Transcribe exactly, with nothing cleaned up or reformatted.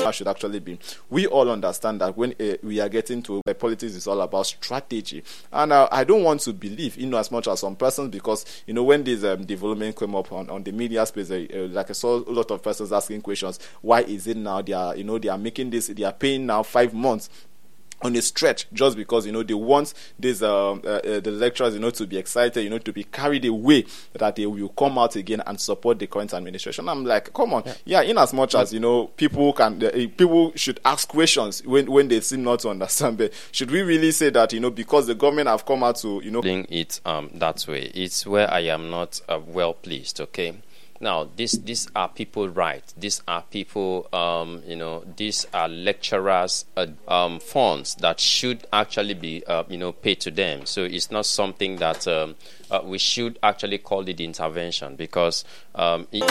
should actually be. We all understand that when uh, we are getting to uh, politics, is all about strategy, and uh, I don't want to believe, you know, as much as some persons, because you know when this um, development came up on, on the media space, uh, uh, like I saw a lot of persons asking questions. Why is it now they are, you know, they are making this, they are paying now five months on a stretch just because, you know, they want these um, uh, uh, the lecturers, you know, to be excited, you know, to be carried away that they will come out again and support the current administration. I'm like, come on, yeah. yeah in as much as, you know, people can, uh, people should ask questions when when they seem not to understand. But should we really say that, you know, because the government have come out to, you know, doing it um that way? It's where I am not uh, well pleased. Okay. Now, this, these are people, right? These are people, um, you know, these are lecturers' uh, um, funds that should actually be, uh, you know, paid to them. So it's not something that um, uh, we should actually call it intervention, because um, it